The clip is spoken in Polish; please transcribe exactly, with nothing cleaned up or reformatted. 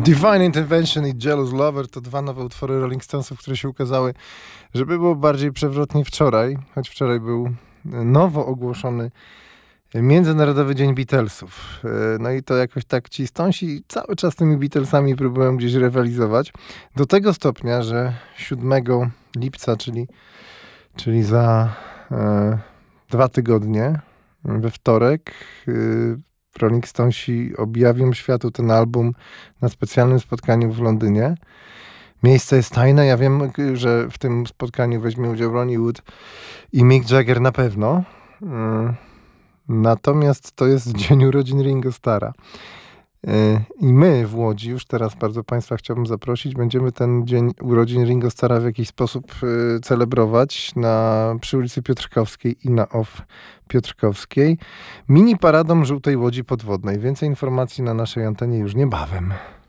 Divine Intervention i Jealous Lover to dwa nowe utwory Rolling Stonesów, które się ukazały, żeby było bardziej przewrotnie wczoraj, choć wczoraj był nowo ogłoszony Międzynarodowy Dzień Beatlesów. No i to jakoś tak ci Stonesi cały czas tymi Beatlesami próbują gdzieś rywalizować. Do tego stopnia, że siódmego lipca, czyli, czyli za e, dwa tygodnie, we wtorek, e, Rolling Stonesi objawią światu ten album na specjalnym spotkaniu w Londynie. Miejsce jest tajne. Ja wiem, że w tym spotkaniu weźmie udział Ronnie Wood i Mick Jagger na pewno. Natomiast to jest dzień urodzin Ringo Starra. I my w Łodzi, już teraz bardzo Państwa chciałbym zaprosić, będziemy ten dzień urodzin Ringo Starra w jakiś sposób celebrować na, przy ulicy Piotrkowskiej i na Off Piotrkowskiej. Mini paradą żółtej łodzi podwodnej. Więcej informacji na naszej antenie już niebawem.